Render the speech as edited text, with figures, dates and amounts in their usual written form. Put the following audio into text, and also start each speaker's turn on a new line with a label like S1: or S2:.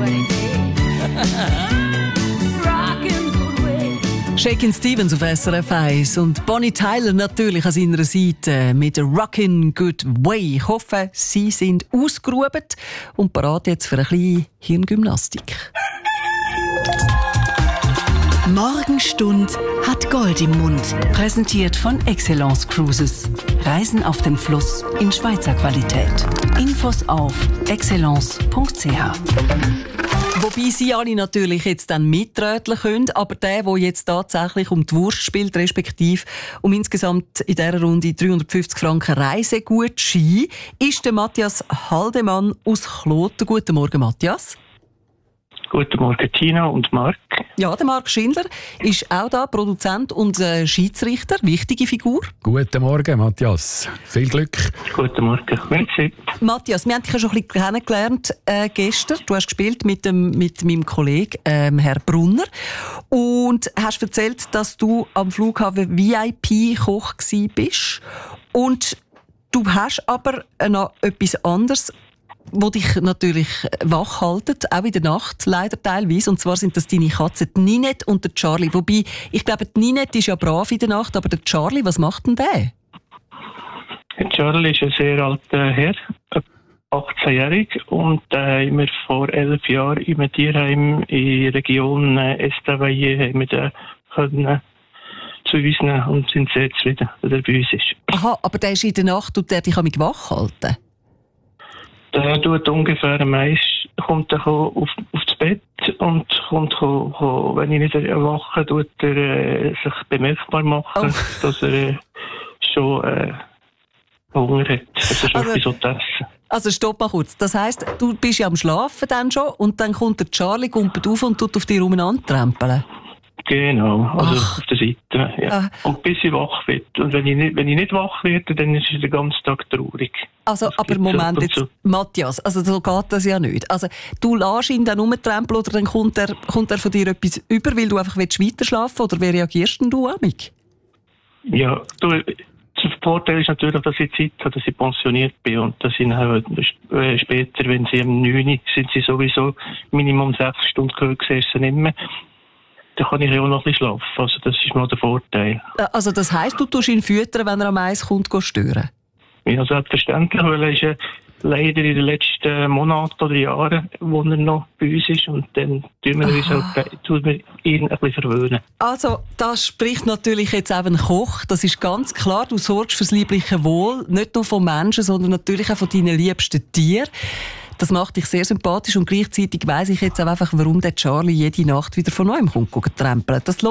S1: Shakin' Stevens auf SRF 1 und Bonnie Tyler natürlich an seiner Seite mit «Rockin' Good Way». Ich hoffe, Sie sind ausgeruht und bereit jetzt für eine kleine Hirngymnastik.
S2: Morgenstund hat Gold im Mund. Präsentiert von Excellence Cruises. Reisen auf dem Fluss in Schweizer Qualität. Infos auf excellence.ch.
S1: Wobei Sie alle natürlich jetzt dann mitröteln können, aber der jetzt tatsächlich um die Wurst spielt, respektive um insgesamt in dieser Runde 350 Franken Reisegutschein, ist der Matthias Haldemann aus Kloten. Guten Morgen, Matthias.
S3: Guten Morgen, Tina und Marc.
S1: Ja, der Marc Schindler ist auch da, Produzent und Schiedsrichter, wichtige Figur.
S4: Guten Morgen, Matthias. Viel Glück.
S3: Guten Morgen. Merci.
S1: Matthias, wir haben dich ja schon ein bisschen kennengelernt gestern. Du hast gespielt mit meinem Kollegen Herr Brunner und hast erzählt, dass du am Flughafen VIP-Koch bist. Und du hast aber noch etwas anderes, wo dich natürlich wach haltet, auch in der Nacht, leider teilweise. Und zwar sind das deine Katzen, die Ninette und der Charlie. Wobei, ich glaube, die Ninette ist ja brav in der Nacht, aber der Charlie, was macht denn der?
S3: Der Charlie ist ein sehr alter Herr, 18-jährig, und haben wir vor 11 Jahren im Tierheim in der Region Estavayer haben wir den können zu uns nehmen und sind sehr zufrieden, dass er bei uns ist.
S1: Aha, aber der ist in der Nacht und der dich wach halten?
S3: Der tut ungefähr kommt er auf das Bett und wenn ich nicht erwache, tut er sich bemerkbar machen, dass er schon Hunger hat. Also schon etwas zu essen.
S1: Also stopp mal kurz. Das heisst, du bist ja am Schlafen dann schon und dann kommt der Charlie, kumpelt auf und tut auf dich umeinander trampeln.
S3: Genau, also auf der Seite. Ja. Und bis ich wach wird. Und wenn ich nicht wach werde, dann ist er den ganzen Tag traurig.
S1: Also, aber Moment jetzt, Matthias, also so geht das ja nicht. Also, du lässt ihn dann rumtrampeln oder dann kommt er von dir etwas über, weil du einfach weiter schlafen willst? Oder wie reagierst denn du amig?
S3: Ja, der Vorteil ist natürlich, dass ich Zeit habe, dass ich pensioniert bin und dass ich dann später, wenn sie um 9 Uhr sind, sie sowieso Minimum 6 Stunden gesessen nicht mehr. Dann kann ich ja auch noch ein bisschen schlafen. Also das ist mal der Vorteil.
S1: Also das heisst, du tust ihn füttern, wenn er am Eis kommt, stören?
S3: Ja, selbstverständlich, weil er ist ja leider in den letzten Monaten oder Jahren, wo er noch bei uns ist, und dann tun wir ihn ein bisschen verwöhnen.
S1: Also, das spricht natürlich jetzt eben Koch. Das ist ganz klar. Du sorgst fürs liebliche Wohl, nicht nur von Menschen, sondern natürlich auch von deinen liebsten Tieren. Das macht dich sehr sympathisch und gleichzeitig weiss ich jetzt auch einfach, warum der Charlie jede Nacht wieder von neuem kommt trampeln. Das